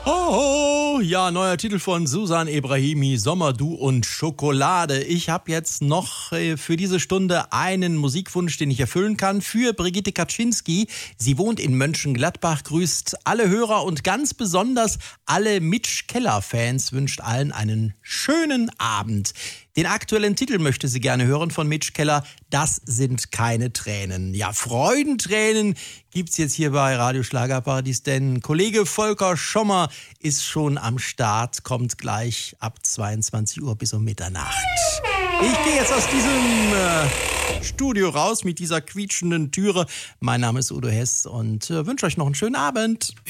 Oh, ja, neuer Titel von Susan Ebrahimi, Sommer, Du und Schokolade. Ich habe jetzt noch für diese Stunde einen Musikwunsch, den ich erfüllen kann, für Brigitte Kaczynski. Sie wohnt in Mönchengladbach, grüßt alle Hörer und ganz besonders alle Mitch Keller-Fans, wünscht allen einen schönen Abend. Den aktuellen Titel möchte sie gerne hören von Mitch Keller, Das sind keine Tränen. Ja, Freudentränen gibt's jetzt hier bei Radio Schlagerparadies, denn Kollege Volker Schommer ist schon am Start, kommt gleich ab 22 Uhr bis um Mitternacht. Ich gehe jetzt aus diesem Studio raus mit dieser quietschenden Türe. Mein Name ist Udo Hess und wünsche euch noch einen schönen Abend.